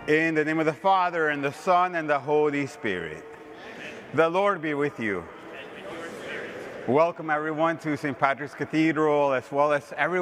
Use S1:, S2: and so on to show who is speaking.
S1: In the name of the Father, and the Son, and the Holy Spirit. The Lord be with you. Welcome everyone to St. Patrick's Cathedral, as well as everyone